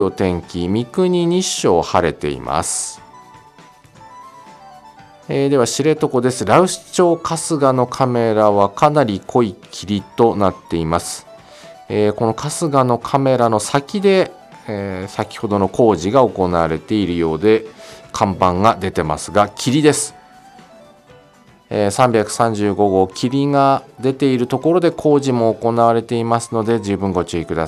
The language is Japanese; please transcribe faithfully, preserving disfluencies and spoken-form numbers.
お天気、三国日照晴れています。えー、では知床です。羅臼町春日のカメラはかなり濃い霧となっています。えー、この春日のカメラの先で、えー、先ほどの工事が行われているようで看板が出てますが霧です。えー、さんびゃくさんじゅうごごう霧が出ているところで工事も行われていますので十分ご注意ください。